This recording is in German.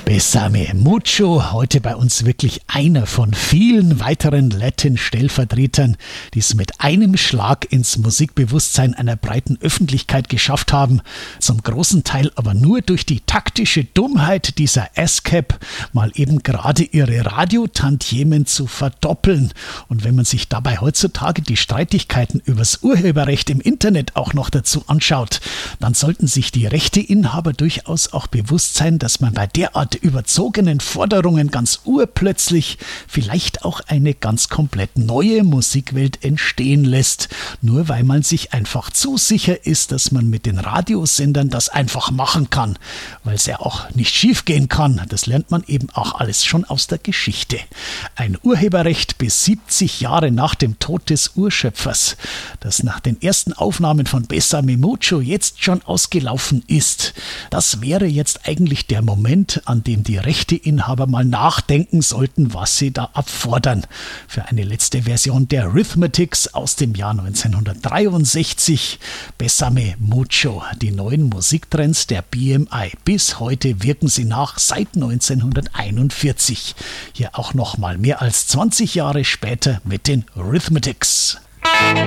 Bésame Mucho, heute bei uns wirklich einer von vielen weiteren Latin-Stellvertretern, die es mit einem Schlag ins Musikbewusstsein einer breiten Öffentlichkeit geschafft haben, zum großen Teil aber nur durch die taktische Dummheit dieser ASCAP, mal eben gerade ihre Radiotantiemen zu verdoppeln. Und wenn man sich dabei heutzutage die Streitigkeiten übers Urheberrecht im Internet auch noch dazu anschaut, dann sollten sich die Rechteinhaber durchaus auch bewusst sein, dass man bei derart überzogenen Forderungen ganz urplötzlich vielleicht auch eine ganz komplett neue Musikwelt entstehen lässt, nur weil man sich einfach zu sicher ist, dass man mit den Radiosendern das einfach machen kann, weil es ja auch nicht schief gehen kann. Das lernt man eben auch alles schon aus der Geschichte. Ein Urheberrecht bis 70 Jahre nach dem Tod des Urschöpfers, das nach den ersten Aufnahmen von Bésame Mucho jetzt schon ausgelaufen ist, das wäre jetzt eigentlich der Moment, an dem die Rechteinhaber mal nachdenken sollten, was sie da abfordern. Für eine letzte Version der Arithmetics aus dem Jahr 1963, Bésame Mucho, die neuen Musiktrends der BMI. Bis heute wirken sie nach, seit 1941. Hier auch noch mal mehr als 20 Jahre später mit den Arithmetics.